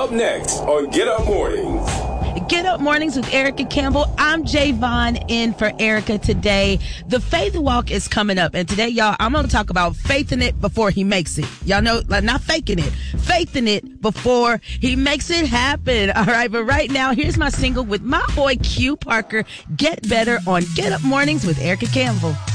Up next on Get Up Mornings. Get Up Mornings with Erica Campbell. I'm Javon in for Erica today. The Faith Walk is coming up. And today, y'all, I'm going to talk about faithing it before he makes it. Y'all know, like, not faking it. Faithing it before he makes it happen. All right. But right now, here's my single with my boy Q Parker, Get Better on Get Up Mornings with Erica Campbell.